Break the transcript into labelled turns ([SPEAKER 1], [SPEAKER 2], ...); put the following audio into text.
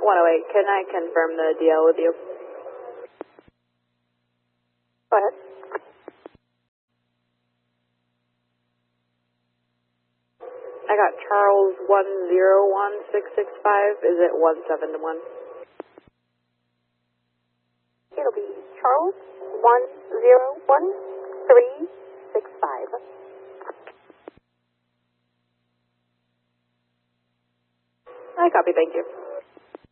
[SPEAKER 1] 108, can I confirm the DL with you?
[SPEAKER 2] Go ahead.
[SPEAKER 1] I got Charles 101665. Is it 17 to 1?
[SPEAKER 2] It'll be Charles 101365.
[SPEAKER 1] I copy, thank you.